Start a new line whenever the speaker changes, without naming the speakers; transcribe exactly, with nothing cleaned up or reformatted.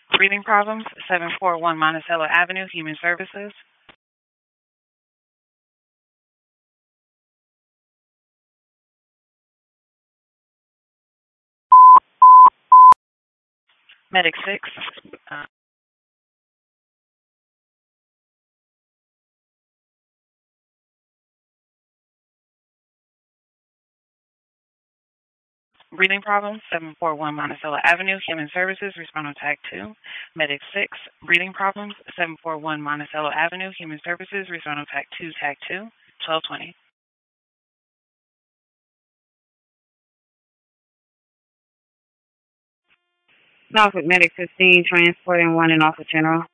Breathing problems, seven four one Monticello Avenue, Human Services. Medic six. Uh, breathing problems, seven four one Monticello Avenue, Human Services. Respond on tag two. Medic six. Breathing problems, seven four one Monticello Avenue, Human Services. Respond on tag two, tag two. twelve twenty.
Norfolk Medic fifteen, transporting one in Norfolk General.